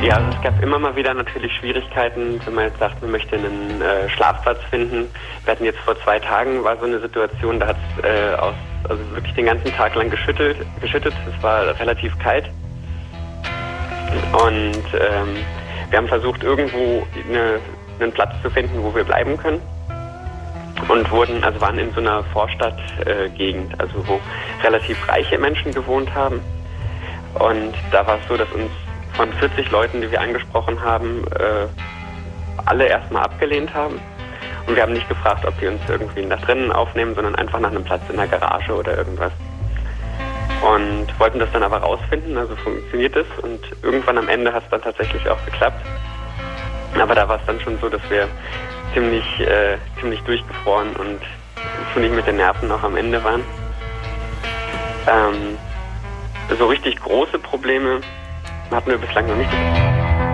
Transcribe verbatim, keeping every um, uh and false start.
Ja, also es gab immer mal wieder natürlich Schwierigkeiten, wenn man jetzt sagt, man möchte einen äh, Schlafplatz finden. Wir hatten jetzt vor zwei Tagen, war so eine Situation, da hat es äh, aus, also wirklich den ganzen Tag lang geschüttelt, geschüttet. Es war relativ kalt. Und ähm, wir haben versucht, irgendwo eine, einen Platz zu finden, wo wir bleiben können. Und wurden, also waren in so einer Vorstadtgegend, äh, also wo relativ reiche Menschen gewohnt haben. Und da war es so, dass uns von vierzig Leuten, die wir angesprochen haben, äh, alle erstmal abgelehnt haben. Und wir haben nicht gefragt, ob die uns irgendwie nach drinnen aufnehmen, sondern einfach nach einem Platz in der Garage oder irgendwas. Und wollten das dann aber rausfinden, also funktioniert das. Und irgendwann am Ende hat es dann tatsächlich auch geklappt. Aber da war es dann schon so, dass wir ziemlich, äh, ziemlich durchgefroren und ziemlich mit den Nerven noch am Ende waren. Ähm, so richtig große Probleme hatten wir bislang noch nicht.